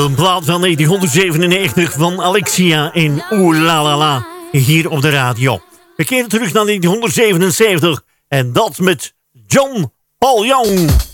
Een plaat van 1997 van Alexia in Oeh La La La, hier op de radio. We keren terug naar 1977 en dat met John Paul Young.